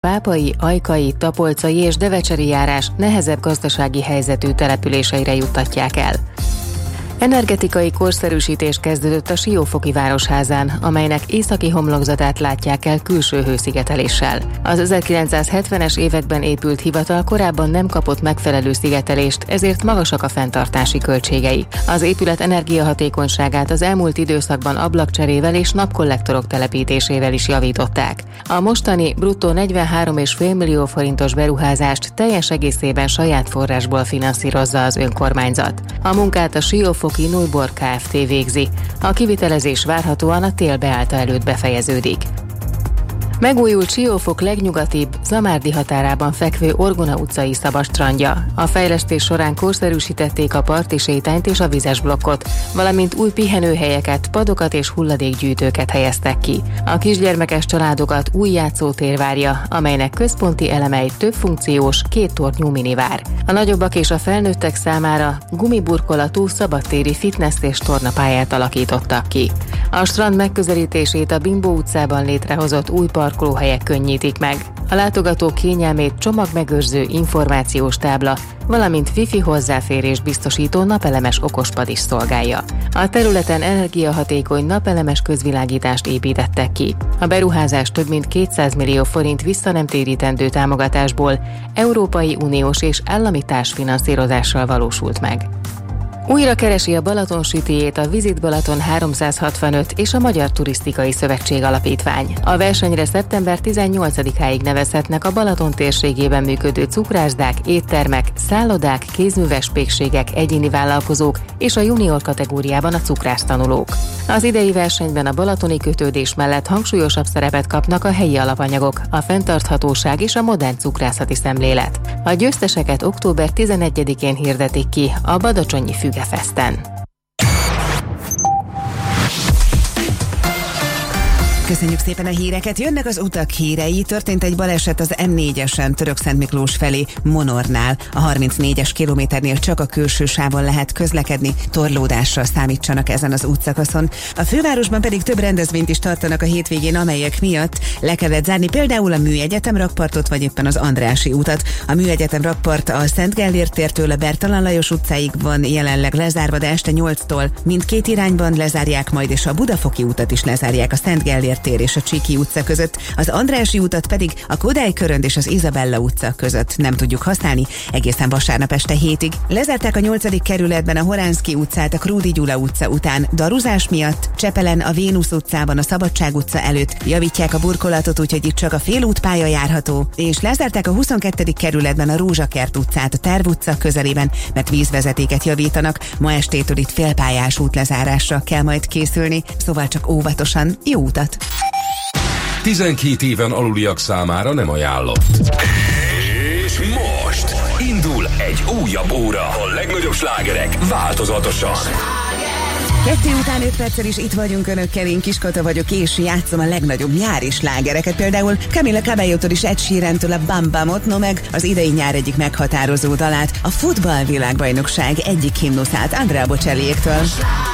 Pápai, Ajkai, Tapolcai és Devecseri járás nehezebb gazdasági helyzetű településeire juttatják el. Energetikai korszerűsítés kezdődött a Siófoki Városházán, amelynek északi homlokzatát látják el külső hőszigeteléssel. Az 1970-es években épült hivatal korábban nem kapott megfelelő szigetelést, ezért magasak a fenntartási költségei. Az épület energiahatékonyságát az elmúlt időszakban ablakcserével és napkollektorok telepítésével is javították. A mostani bruttó 43,5 millió forintos beruházást teljes egészében saját forrásból finanszírozza az önkormányzat. A munkát a Siófoki Neuburg Kft. Végzi. A kivitelezés várhatóan a tél beállta előtt befejeződik. Megújult Siófok legnyugatibb, Zamárdi határában fekvő Orgona utcai szabadstrandja. A fejlesztés során korszerűsítették a parti sétányt és a vizes blokkot, valamint új pihenőhelyeket, padokat és hulladékgyűjtőket helyeztek ki. A kisgyermekes családokat új játszótér várja, amelynek központi elemei többfunkciós, 2 tornyú minivár. A nagyobbak és a felnőttek számára gumiburkolatú szabadtéri fitness és tornapályát alakítottak ki. A strand megközelítését a Bimbó utcában létrehozott új parkolóhelyek könnyítik meg. A látogatók kényelmét csomagmegőrző információs tábla, valamint wifi hozzáférés biztosító napelemes okospad is szolgálja. A területen energiahatékony napelemes közvilágítást építettek ki. A beruházás több mint 200 millió forint visszanemtérítendő támogatásból Európai Uniós és állami társfinanszírozással valósult meg. Újra keresi a Balaton sütijét a Visit Balaton 365 és a Magyar Turisztikai Szövetség Alapítvány. A versenyre szeptember 18-áig nevezhetnek a Balaton térségében működő cukrászdák, éttermek, szállodák, kézműves pékségek, egyéni vállalkozók és a junior kategóriában a cukrásztanulók. Az idei versenyben a balatoni kötődés mellett hangsúlyosabb szerepet kapnak a helyi alapanyagok, a fenntarthatóság és a modern cukrászati szemlélet. A győzteseket október 11-én hirdetik ki a Badacsonyi Fügefesten. Köszönjük szépen a híreket. Jönnek az utak hírei. Történt egy baleset az M4-esen Törökszentmiklós felé Monornál. A 34-es kilométernél csak a külső sávon lehet közlekedni. Torlódásra számítsanak ezen az útszakaszon. A fővárosban pedig több rendezvényt is tartanak a hétvégén, amelyek miatt le kellett zárni például a Műegyetem rakpartot, vagy éppen az Andrássy utat. A Műegyetem rakpart a Szent Gellért tértől a Bertalan Lajos utcáig van jelenleg lezárva, de este 8-tól mindkét irányban lezárják majd, és a Budafoki utat is lezárják a Szent Gellért tér és a Csíki utca között, az Andrássy utat pedig a Kodály körönd és az Izabella utca között nem tudjuk használni egészen vasárnap este 7-ig. Lezárták a 8. kerületben a Horánszky utcát a Krúdy Gyula utca után daruzás miatt, Csepelen a Vénusz utcában a Szabadság utca előtt javítják a burkolatot, úgyhogy itt csak a félútpálya járható, és lezárták a 22. kerületben a Rózsakert utcát a Terv utca közelében, mert vízvezetéket javítanak. Ma estétől itt félpályás útlezárásra kell majd készülni, szóval csak óvatosan, jó utat! 12 éven aluliak számára nem ajánlott. És most indul egy újabb óra. A legnagyobb slágerek változatosan. 2 után 5 perccel is itt vagyunk önökkel, én Kiskata vagyok, és játszom a legnagyobb nyári slágereket, például Camila Cabello-tól és Ed Sheeran-től a Bam Bamot, no meg az idei nyár egyik meghatározó dalát, a futballvilágbajnokság egyik himnuszát, Andrea Bocelliéktől.